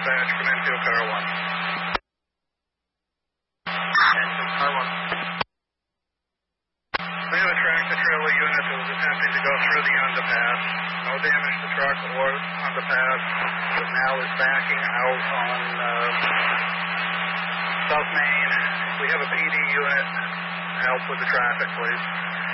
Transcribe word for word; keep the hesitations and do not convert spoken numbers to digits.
dispatch from Enfield Car one. Enfield Car one. We have a tractor-trailer unit that was attempting to go through the underpass. No damage to truck or underpass, but now is backing out on uh, South Main. We have a P D unit. Help with the traffic, please.